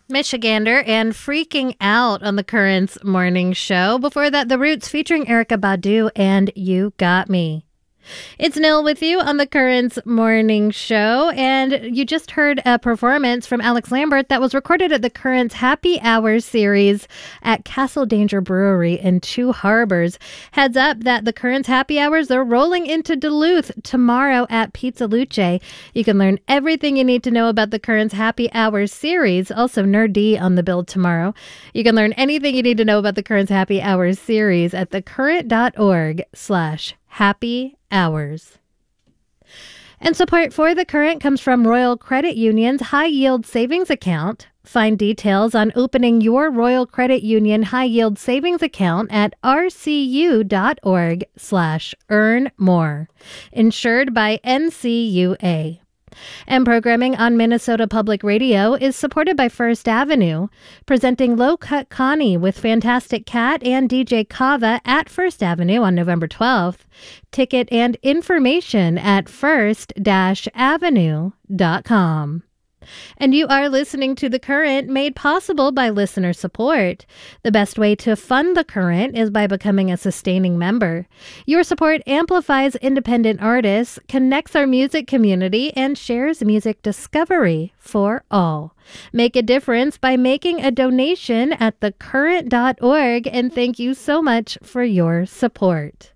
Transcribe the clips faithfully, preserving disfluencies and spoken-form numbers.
Michigander and Freaking Out on the Currents morning show. Before that, The Roots featuring Erykah Badu and You Got Me. It's Nil with you on the Currents morning show, and you just heard a performance from Alex Lambert that was recorded at the Currents Happy Hour series at Castle Danger Brewery in Two Harbors. Heads up that the Currents Happy Hours are rolling into Duluth tomorrow at Pizza Luce. You can learn everything you need to know about the Currents Happy Hour series, also Nerdy on the bill tomorrow. You can learn anything you need to know about the Currents Happy Hour series at thecurrent.org slash happy hours. And support for The Current comes from Royal Credit Union's High Yield Savings Account. Find details on opening your Royal Credit Union High Yield Savings Account at rcu.org slash earn more. Insured by N C U A. And programming on Minnesota Public Radio is supported by First Avenue, presenting Low Cut Connie with Fantastic Cat and D J Kava at First Avenue on November twelfth. Ticket and information at first dash avenue dot com. And you are listening to The Current, made possible by listener support. The best way to fund The Current is by becoming a sustaining member. Your support amplifies independent artists, connects our music community, and shares music discovery for all. Make a difference by making a donation at the current dot org, and thank you so much for your support.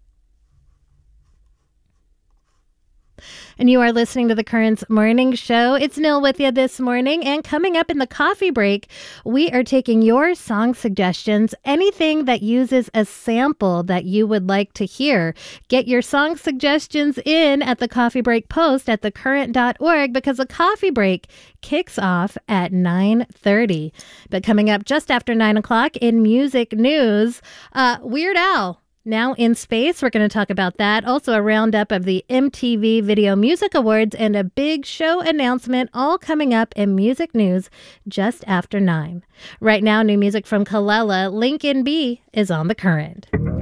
And you are listening to The Currents morning show. It's Nil with you this morning. And coming up in the coffee break, we are taking your song suggestions, anything that uses a sample that you would like to hear. Get your song suggestions in at the coffee break post at the current dot org, because the coffee break kicks off at nine thirty. But coming up just after nine o'clock in music news, uh, Weird Al. Now in space, we're going to talk about that. Also a roundup of the M T V Video Music Awards and a big show announcement, all coming up in music news just after nine. Right now, new music from Kelela. Lincoln B is on The Current.